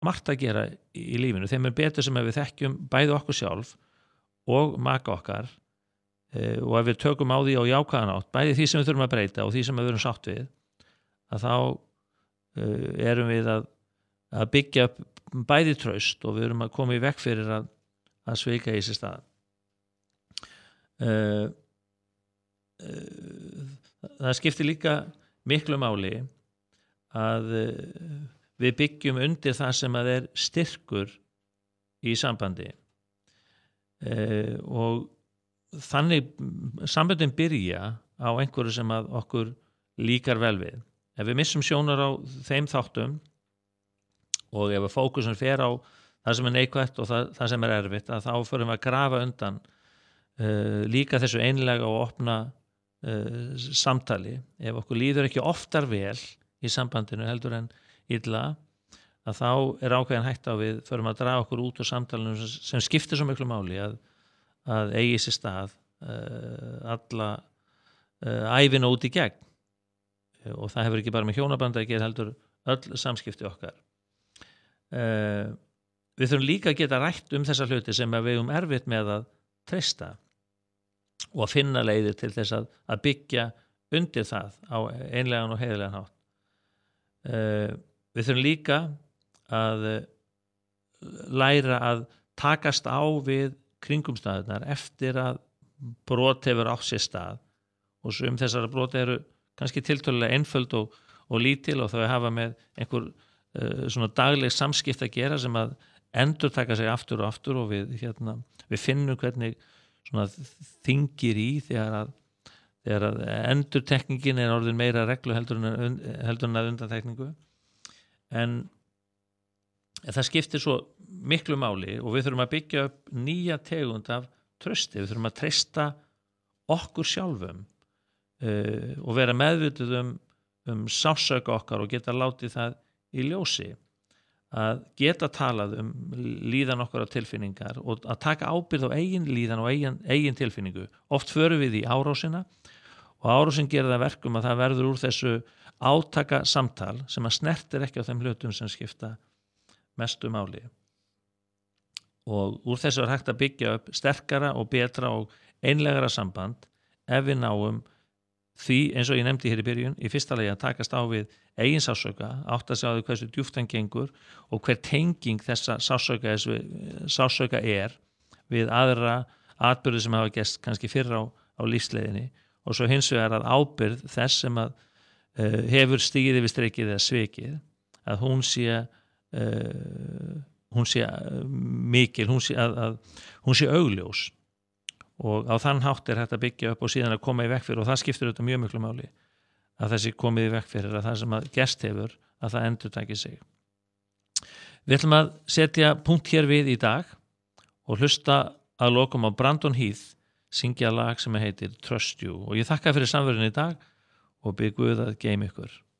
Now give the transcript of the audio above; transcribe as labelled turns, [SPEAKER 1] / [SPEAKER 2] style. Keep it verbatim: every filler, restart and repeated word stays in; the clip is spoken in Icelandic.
[SPEAKER 1] margt að gera í, í lífinu, þeim er betur sem að við þekkjum bæði okkur sjálf og maka okkar e, og ef við tökum á því á jákvæðan átt, bæði því sem við þurfum að breyta og því sem við erum sátt við, að þá e, erum við að, að byggja upp bæði traust og við erum að koma í veg fyrir að, að sveika í sér stað. E, e, það skiptir líka miklu máli að við byggjum undir það sem að er styrkur í sambandi e, og þannig samböndin byrja á einhverju sem að okkur líkar vel við. Ef við missum sjónar á þeim þáttum og ef að fókusun fer á það sem er neikvætt og það, það sem er erfitt, að þá förum við að grafa undan e, líka þessu einlega og opna e, samtali. Ef okkur líður ekki oftar vel í sambandinu heldur en illa, að þá er ákveðin hægt á við förum að draga okkur út úr samtalinu sem skiptir svo miklu máli að, að eigi sér stað uh, alla uh, ævina út í gegn og það hefur ekki bara með hjónaband að gera heldur öll samskipti okkar. Uh, við þurfum líka að geta rætt um þessa hluti sem við um erfitt með að treysta og að finna leiðir til þess að, að byggja undir það á einlegan og heiðarlegan hátt. Uh, við þurfum líka að uh, læra að takast á við kringumstæðurnar eftir að brot hefur átt sér stað og sum þessara brot eru kannski tiltölulega einföld og, og lítil og þau hafa með einhver uh, svona dagleg samskipt að gera sem að endurtaka sig aftur og aftur og við, hérna, við finnum hvernig svona þingir í þegar að þegar að endurtekningin er orðin meira reglu heldur en, heldur en að undantekningu. En það skiptir svo miklu máli og við þurfum að byggja upp nýja tegund af trausti. Við þurfum að treysta okkur sjálfum uh, og vera meðvituð um, um sársauka okkar og geta látið það í ljósi. Að geta talað um líðan okkar og tilfinningar og að taka ábyrgð á eigin líðan og eigin, eigin tilfinningu. Oft förum við í árásina og árásin gerir það verkum að það verður úr þessu átaka samtal sem að snertir ekki á þeim hlutum sem skipta mestu máli. Og úr þessu er hægt að byggja upp sterkara og betra og einlegara samband ef við náum því, eins og ég nefndi hér í byrjun, í fyrsta lagi að takast á við eigin sásauka, átt að sjá því hversu djúpt hann gengur og hver tenging þessa sásauka, sásauka er við aðra atburði sem hafa gerst kannski fyrr á, á lífsleiðinni og svo hins vegar að ábyrgð þess sem að uh, hefur stigið yfir strikið eða svikið, að hún sé uh, hún sé mikil, hún sé, að, að, hún sé augljós og á þann hátt er hægt að byggja upp og síðan að koma í veg fyrir og það skiptir auðvitað mjög miklu máli að þessi komið í veg fyrir að það sem að gerst hefur að það endurtaki sig. Við ætlum að setja punkt hér við í dag og hlusta að lokum á Brandon Heath syngja lag sem heitir Trust You og ég þakka fyrir samverðin í dag og bið Guð að geyma ykkur.